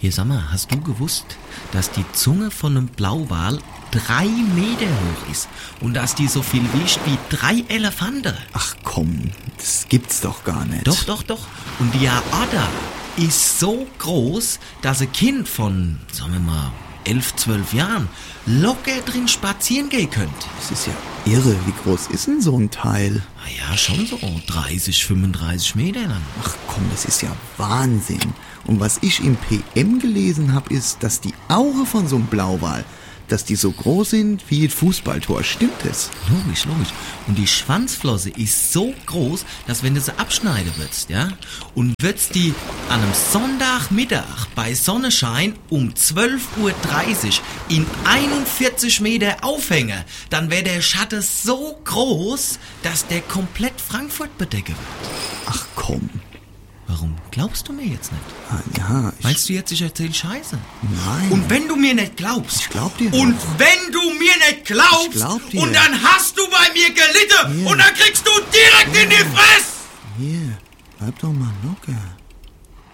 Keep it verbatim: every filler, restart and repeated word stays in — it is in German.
Hier, sag mal, hast du gewusst, dass die Zunge von einem Blauwal drei Meter hoch ist und dass die so viel wiegt wie drei Elefanten? Ach komm, das gibt's doch gar nicht. Doch, doch, doch. Und die Aorta ist so groß, dass ein Kind von, sagen wir mal, elf, zwölf Jahren locker drin spazieren gehen könnte. Das ist ja irre. Wie groß ist denn so ein Teil? Na ja, schon so dreißig, fünfunddreißig Meter lang. Ach komm, das ist ja Wahnsinn. Und was ich im P M gelesen habe, ist, dass die Augen von so einem Blauwal, dass die so groß sind wie ein Fußballtor. Stimmt das? Logisch, logisch. Und die Schwanzflosse ist so groß, dass wenn du sie abschneiden würdest, ja, und würdest die an einem Sonntagmittag bei Sonnenschein um zwölf Uhr dreißig in einundvierzig Meter aufhängen, dann wäre der Schatten so groß, dass der komplett Frankfurt bedecken wird. Ach komm. Warum glaubst du mir jetzt nicht? Ah, ja, ich... Meinst du jetzt, ich erzähle Scheiße? Nein. Und wenn du mir nicht glaubst... Ich glaub dir Und doch. wenn du mir nicht glaubst... Ich glaub dir. Und dann hast du bei mir gelitten... Hier. Und dann kriegst du direkt in die Fresse! Hier, bleib doch mal locker.